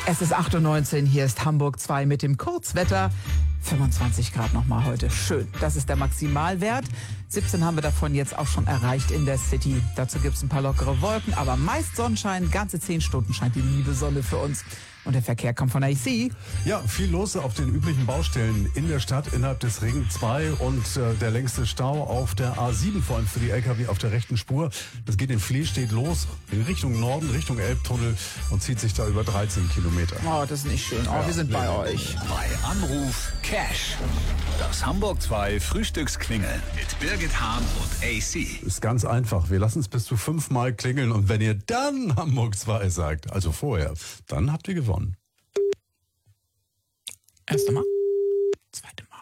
Es ist 8:19 Uhr, hier ist Hamburg 2 mit dem Kurzwetter. 25 Grad nochmal heute. Schön. Das ist der Maximalwert. 17 haben wir davon jetzt auch schon erreicht in der City. Dazu gibt es ein paar lockere Wolken, aber meist Sonnenschein. Ganze 10 Stunden scheint die liebe Sonne für uns. Und der Verkehr kommt von AC. Ja, viel los auf den üblichen Baustellen in der Stadt innerhalb des Ring 2 und der längste Stau auf der A7, vor allem für die LKW auf der rechten Spur. Das geht in Flehstedt los, in Richtung Norden, Richtung Elbtunnel und zieht sich da über 13 Kilometer. Oh, das ist nicht schön. Oh, wir sind bei euch. Bei Anruf Cash. Das Hamburg 2 Frühstücksklingeln mit Birgit Hahn und AC. Ist ganz einfach. Wir lassen es bis zu 5-mal klingeln und wenn ihr dann Hamburg 2 sagt, also vorher, dann habt ihr gewonnen. Erste Mal. Zweite Mal.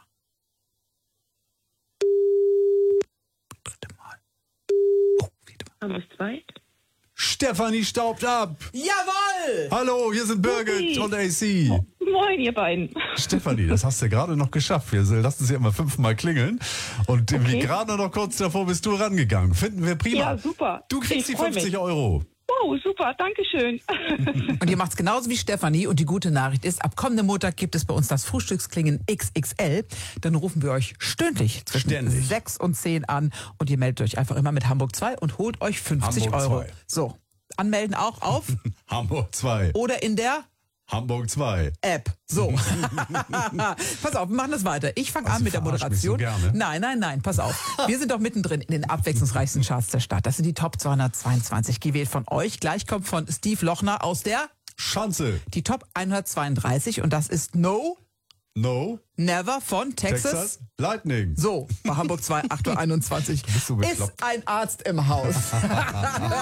Dritte Mal. Oh, vierte Mal. Hamburg 2. Stefanie staubt ab. Jawohl! Hallo, hier sind Birgit und AC. Moin, ihr beiden. Stefanie, das hast du gerade noch geschafft. Wir lassen sie immer 5-mal klingeln. Und wie gerade noch kurz davor bist du rangegangen. Finden wir prima. Ja, super. Du kriegst die Ich freu 50 mich. Euro. Wow, super, danke schön. Und ihr macht's genauso wie Stefanie. Und die gute Nachricht ist, ab kommenden Montag gibt es bei uns das Frühstücksklingen XXL. Dann rufen wir euch stündlich zwischen Ständig. 6 und 10 an. Und ihr meldet euch einfach immer mit Hamburg 2 und holt euch 50 Hamburg Euro. 2. So, anmelden auch auf Hamburg 2. oder in der Hamburg 2. App. So. Pass auf, wir machen das weiter. Ich fange Also, an mit der verarsch mich so Moderation. gerne. Nein, pass auf. Wir sind doch mittendrin in den abwechslungsreichsten Charts der Stadt. Das sind die Top 222, gewählt von euch. Gleich kommt von Steve Lochner aus der Schanze. die Top 132 und das ist No No. Never von Texas. Lightning. So, bei Hamburg 2, 8:21 bist so Uhr. bekloppt. Ist ein Arzt im Haus.